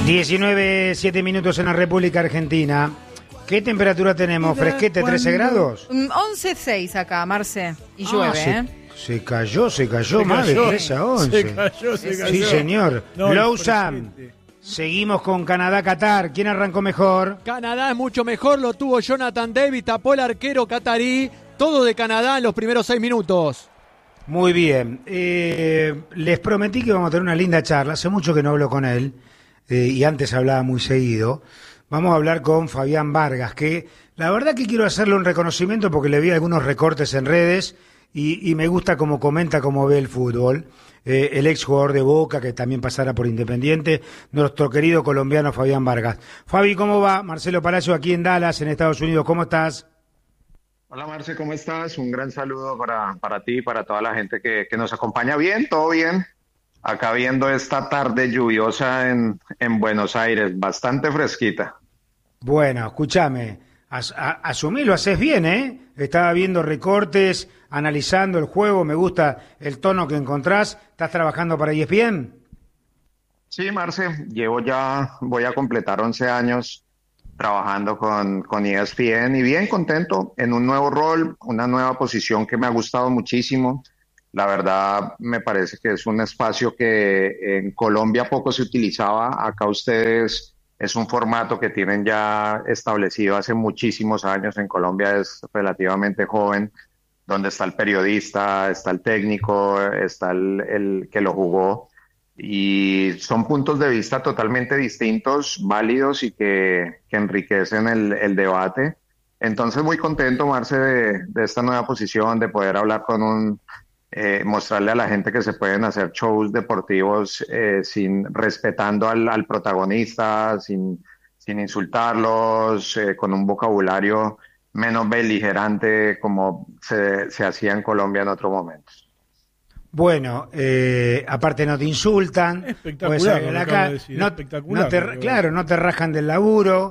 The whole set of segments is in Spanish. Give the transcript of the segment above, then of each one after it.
19, 7 minutos en la República Argentina. ¿Qué temperatura tenemos? ¿Fresquete, 13 grados? 11,6 acá, Marce. Y llueve, Se cayó más de 13 a 11. Se cayó. Sí, señor. No, Low Sam. Seguimos con Canadá-Qatar. ¿Quién arrancó mejor? Canadá es mucho mejor, lo tuvo Jonathan David, tapó el arquero catarí. Todo de Canadá en los primeros 6 minutos. Muy bien. Les prometí que vamos a tener una linda charla. Hace mucho que no hablo con él. Y antes hablaba muy seguido. Vamos a hablar con Fabián Vargas, que la verdad que quiero hacerle un reconocimiento porque le vi algunos recortes en redes y me gusta cómo comenta, cómo ve el fútbol. El ex jugador de Boca, que también pasara por Independiente, nuestro querido colombiano Fabián Vargas. Fabi, ¿cómo va? Marcelo Palacio aquí en Dallas, en Estados Unidos, ¿cómo estás? Hola Marce, ¿cómo estás? Un gran saludo para ti y para toda la gente que nos acompaña. Bien, todo bien. Acá viendo esta tarde lluviosa en Buenos Aires, bastante fresquita. Bueno, escúchame, asumí, lo haces bien, ¿eh? Estaba viendo recortes, analizando el juego, me gusta el tono que encontrás. ¿Estás trabajando para ESPN? Sí, Marce, voy a completar 11 años trabajando con ESPN y bien contento en un nuevo rol, una nueva posición que me ha gustado muchísimo. La verdad, me parece que es un espacio que en Colombia poco se utilizaba. Acá ustedes es un formato que tienen ya establecido hace muchísimos años. En Colombia es relativamente joven, donde está el periodista, está el técnico, está el que lo jugó. Y son puntos de vista totalmente distintos, válidos y que enriquecen el debate. Entonces, muy contento, Marce, de esta nueva posición, de poder hablar con mostrarle a la gente que se pueden hacer shows deportivos respetando al protagonista, sin insultarlos, con un vocabulario menos beligerante como se hacía en Colombia en otros momentos. Bueno, aparte no te insultan, Espectacular, espectacular. Claro, no te rajan del laburo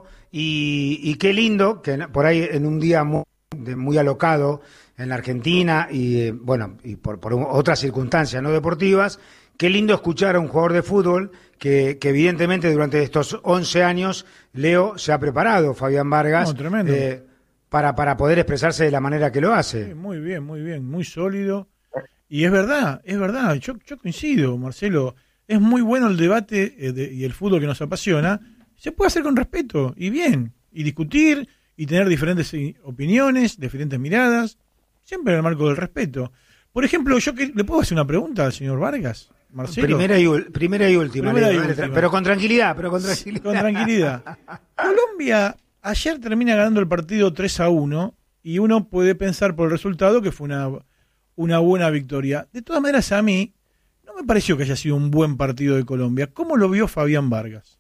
y qué lindo que por ahí en un día muy alocado en la Argentina y por otras circunstancias no deportivas, qué lindo escuchar a un jugador de fútbol que evidentemente durante estos 11 años, Leo, se ha preparado, Fabián Vargas, tremendo. Para poder expresarse de la manera que lo hace. Sí, muy bien, muy sólido. Y es verdad, yo coincido, Marcelo, es muy bueno el debate y el fútbol que nos apasiona, se puede hacer con respeto y bien, y discutir y tener diferentes opiniones, diferentes miradas, siempre en el marco del respeto. Por ejemplo, ¿le puedo hacer una pregunta al señor Vargas, Marcelo? Primera y última. Pero con tranquilidad. Con tranquilidad. Colombia ayer termina ganando el partido 3-1 y uno puede pensar por el resultado que fue una buena victoria. De todas maneras, a mí no me pareció que haya sido un buen partido de Colombia. ¿Cómo lo vio Fabián Vargas?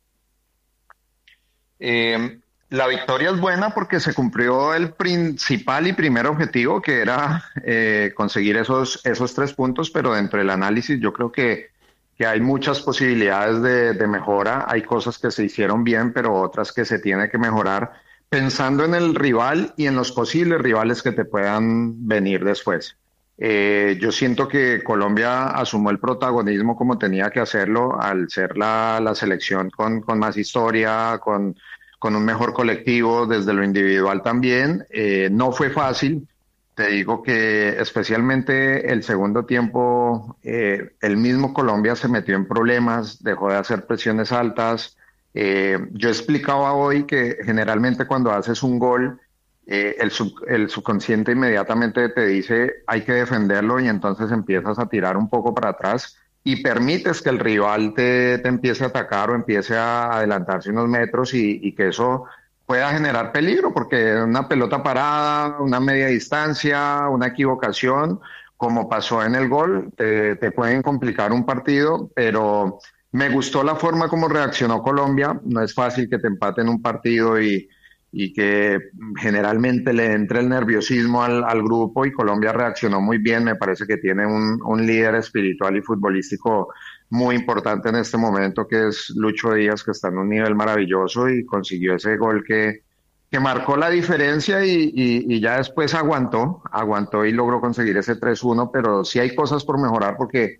La victoria es buena porque se cumplió el principal y primer objetivo, que era conseguir esos 3 puntos, pero dentro del análisis yo creo que hay muchas posibilidades de mejora. Hay cosas que se hicieron bien, pero otras que se tiene que mejorar, pensando en el rival y en los posibles rivales que te puedan venir después. Yo siento que Colombia asumió el protagonismo como tenía que hacerlo al ser la selección con más historia, con un mejor colectivo, desde lo individual también. No fue fácil, te digo que especialmente el segundo tiempo, el mismo Colombia se metió en problemas, dejó de hacer presiones altas. Yo explicaba hoy que generalmente cuando haces un gol, el subconsciente inmediatamente te dice hay que defenderlo y entonces empiezas a tirar un poco para atrás y permites que el rival te empiece a atacar o empiece a adelantarse unos metros y que eso pueda generar peligro, porque una pelota parada, una media distancia, una equivocación, como pasó en el gol, te pueden complicar un partido, pero me gustó la forma como reaccionó Colombia. No es fácil que te empaten un partido y que generalmente le entre el nerviosismo al grupo, y Colombia reaccionó muy bien. Me parece que tiene un líder espiritual y futbolístico muy importante en este momento, que es Lucho Díaz, que está en un nivel maravilloso y consiguió ese gol que marcó la diferencia y ya después aguantó y logró conseguir ese 3-1, pero sí hay cosas por mejorar porque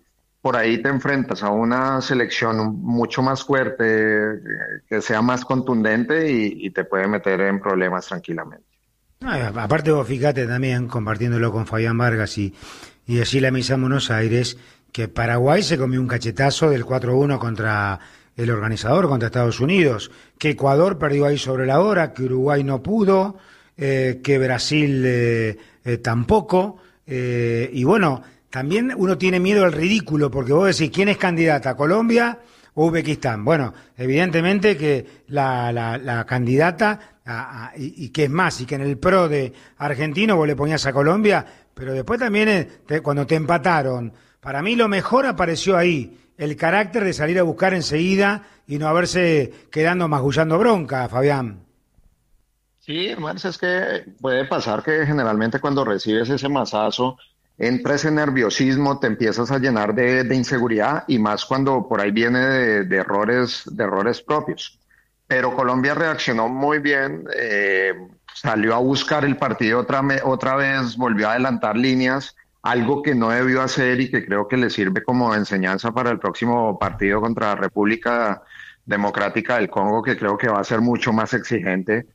por ahí te enfrentas a una selección mucho más fuerte, que sea más contundente y te puede meter en problemas tranquilamente. Aparte vos fíjate también, compartiéndolo con Fabián Vargas y allí la misa en Buenos Aires, que Paraguay se comió un cachetazo del 4-1 contra el organizador, contra Estados Unidos, que Ecuador perdió ahí sobre la hora, que Uruguay no pudo, que Brasil tampoco, y bueno, también uno tiene miedo al ridículo, porque vos decís, ¿quién es candidata? ¿Colombia o Uzbekistán? Bueno, evidentemente que la candidata, y que es más, y que en el PRO de argentino vos le ponías a Colombia, pero después también cuando te empataron, para mí lo mejor apareció ahí, el carácter de salir a buscar enseguida y no haberse quedando magullando bronca, Fabián. Sí, Marce, es que puede pasar que generalmente cuando recibes ese mazazo, entra ese nerviosismo, te empiezas a llenar de inseguridad y más cuando por ahí viene de errores propios. Pero Colombia reaccionó muy bien, salió a buscar el partido otra vez, volvió a adelantar líneas, algo que no debió hacer y que creo que le sirve como enseñanza para el próximo partido contra la República Democrática del Congo, que creo que va a ser mucho más exigente.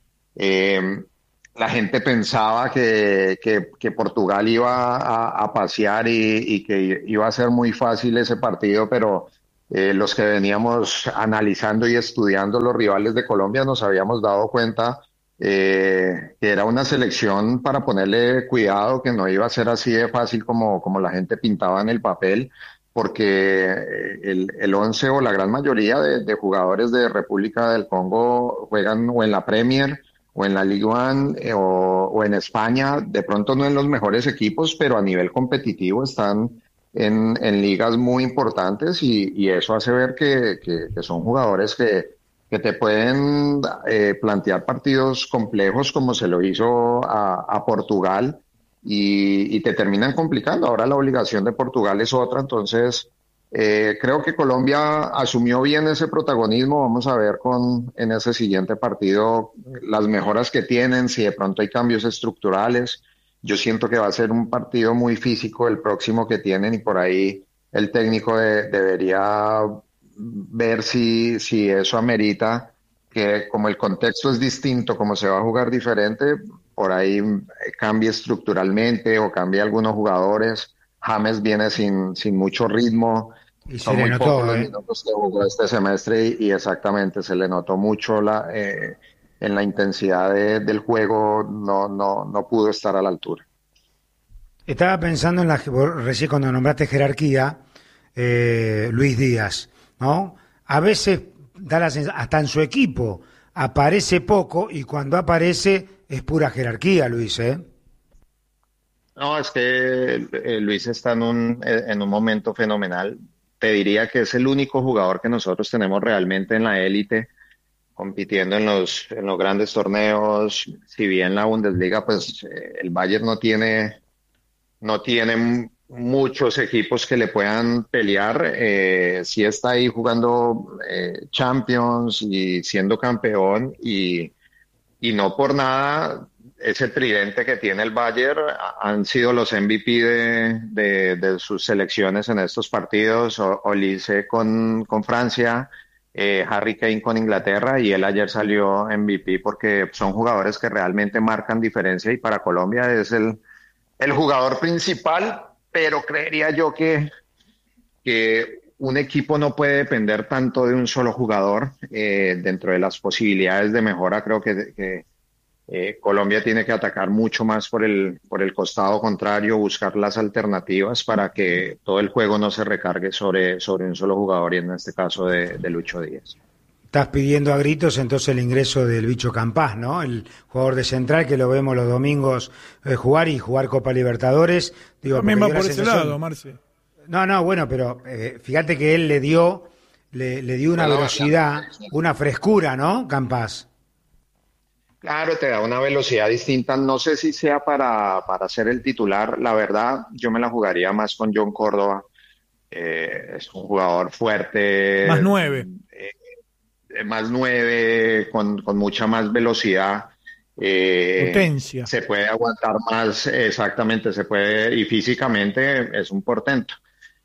La gente pensaba que Portugal iba a pasear y que iba a ser muy fácil ese partido, pero los que veníamos analizando y estudiando los rivales de Colombia nos habíamos dado cuenta que era una selección para ponerle cuidado, que no iba a ser así de fácil como la gente pintaba en el papel, porque el 11 o la gran mayoría de jugadores de República del Congo juegan o en la Premier o en la Ligue 1 o en España, de pronto no en los mejores equipos, pero a nivel competitivo están en ligas muy importantes y eso hace ver que son jugadores que te pueden plantear partidos complejos como se lo hizo a Portugal y te terminan complicando. Ahora la obligación de Portugal es otra, entonces creo que Colombia asumió bien ese protagonismo. Vamos a ver en ese siguiente partido las mejoras que tienen, si de pronto hay cambios estructurales. Yo siento que va a ser un partido muy físico el próximo que tienen y por ahí el técnico debería ver si eso amerita, que como el contexto es distinto, como se va a jugar diferente, por ahí cambie estructuralmente o cambie algunos jugadores. James viene sin mucho ritmo. Y Son se le muy notó, pocos los minutos que jugó este semestre y exactamente se le notó mucho en la intensidad del juego, no pudo estar a la altura. Estaba pensando recién cuando nombraste jerarquía, Luis Díaz, ¿no? A veces da la sensación, hasta en su equipo aparece poco y cuando aparece es pura jerarquía, Luis, ¿eh? No, es que Luis está en un momento fenomenal. Te diría que es el único jugador que nosotros tenemos realmente en la élite, compitiendo en los grandes torneos. Si bien la Bundesliga, pues el Bayern no tiene muchos equipos que le puedan pelear. Sí está ahí jugando Champions y siendo campeón y no por nada ese tridente que tiene el Bayern han sido los MVP de sus selecciones en estos partidos. Olise con Francia, Harry Kane con Inglaterra y él ayer salió MVP porque son jugadores que realmente marcan diferencia y para Colombia es el jugador principal, pero creería yo que un equipo no puede depender tanto de un solo jugador. Dentro de las posibilidades de mejora, creo que Colombia tiene que atacar mucho más por el costado contrario, buscar las alternativas para que todo el juego no se recargue sobre un solo jugador y en este caso de Lucho Díaz. Estás pidiendo a gritos entonces el ingreso del Bicho Campás, ¿no? El jugador de Central que lo vemos los domingos jugar Copa Libertadores. Digo, también va por ese lado, Marce. No, bueno, pero fíjate que él le dio una velocidad, una frescura, ¿no, Campás? Claro, te da una velocidad distinta. No sé si sea para ser el titular. La verdad, yo me la jugaría más con John Córdoba. Es un jugador fuerte. Más 9. Más 9, con mucha más velocidad. Potencia. Se puede aguantar más, exactamente, se puede, y físicamente es un portento.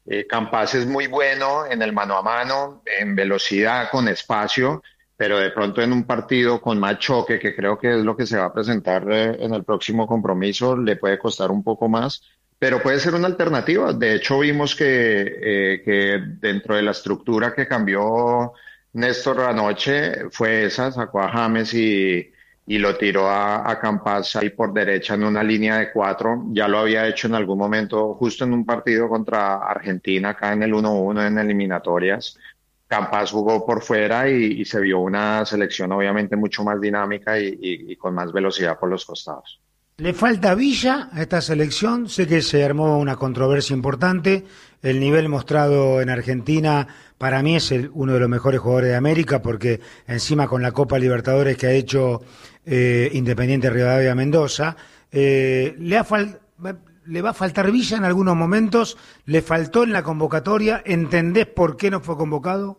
Campas es muy bueno en el mano a mano, en velocidad, con espacio, pero de pronto en un partido con más choque, que creo que es lo que se va a presentar en el próximo compromiso, le puede costar un poco más, pero puede ser una alternativa. De hecho, vimos que dentro de la estructura que cambió Néstor anoche fue esa, sacó a James y lo tiró a Campas ahí por derecha en una línea de cuatro. Ya lo había hecho en algún momento, justo en un partido contra Argentina, acá en el 1-1 en eliminatorias. Campas jugó por fuera y se vio una selección obviamente mucho más dinámica y con más velocidad por los costados. Le falta Villa a esta selección, sé que se armó una controversia importante, el nivel mostrado en Argentina para mí es uno de los mejores jugadores de América, porque encima con la Copa Libertadores que ha hecho Independiente Rivadavia Mendoza, le va a faltar Villa en algunos momentos, le faltó en la convocatoria, ¿entendés por qué no fue convocado?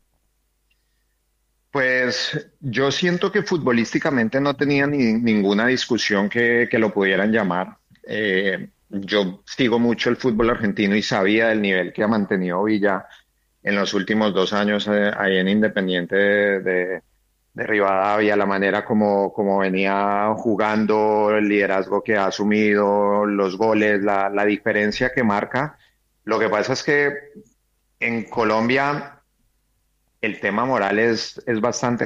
Pues yo siento que futbolísticamente no tenía ninguna discusión que lo pudieran llamar. Yo sigo mucho el fútbol argentino y sabía del nivel que ha mantenido Villa en los últimos 2 años ahí en Independiente de Rivadavia, la manera como venía jugando, el liderazgo que ha asumido, los goles, la diferencia que marca. Lo que pasa es que en Colombia el tema moral es bastante